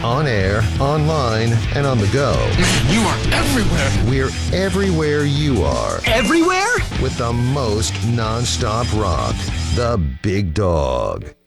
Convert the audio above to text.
On air, online, and on the go. Man, you are everywhere. We're everywhere you are. Everywhere? With the most non-stop rock. The Big Dog.